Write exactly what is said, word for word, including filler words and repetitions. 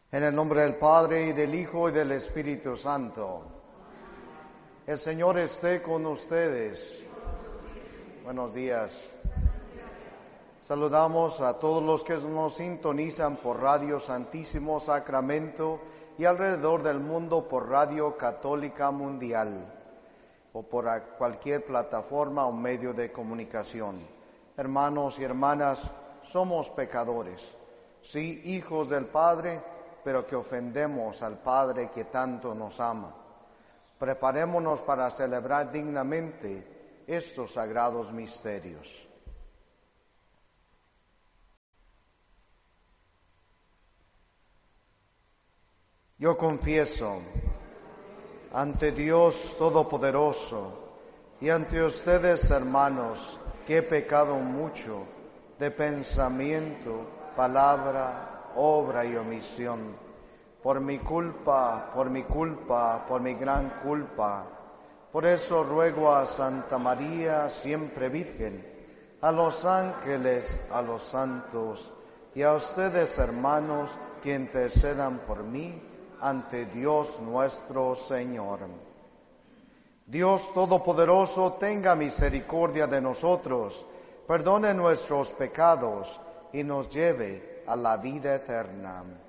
En el nombre del Padre, y del Hijo, y del Espíritu Santo. El Señor esté con ustedes. Buenos días. Saludamos a todos los que nos sintonizan por Radio Santísimo Sacramento y alrededor del mundo por Radio Católica Mundial o por cualquier plataforma o medio de comunicación. Hermanos y hermanas, somos pecadores, sí, hijos del Padre, pero que ofendemos al Padre que tanto nos ama. Preparémonos para celebrar dignamente estos sagrados misterios. Yo confieso ante Dios Todopoderoso y ante ustedes, hermanos, que he pecado mucho de pensamiento, palabra, obra y omisión, por mi culpa, por mi culpa, por mi gran culpa. Por eso ruego a Santa María, siempre Virgen, a los ángeles, a los santos y a ustedes, hermanos, que intercedan por mí ante Dios nuestro Señor. Dios Todopoderoso, tenga misericordia de nosotros, perdone nuestros pecados y nos lleve a la vida eterna.